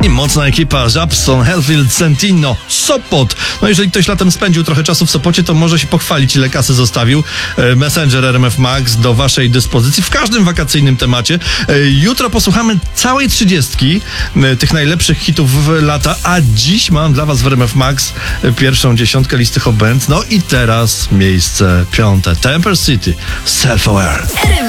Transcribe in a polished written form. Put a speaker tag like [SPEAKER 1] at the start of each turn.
[SPEAKER 1] Mocna ekipa, Żabson, Hellfield, Sentino, Sopot. No jeżeli ktoś latem spędził trochę czasu w Sopocie, to może się pochwalić, ile kasy zostawił. Messenger RMF Max do waszej dyspozycji w każdym wakacyjnym temacie. Jutro posłuchamy całej 30 tych najlepszych hitów lata, a dziś mam dla was w RMF Max pierwszą dziesiątkę listy Hot Bands. No i teraz miejsce 5. Temper City, Self Aware.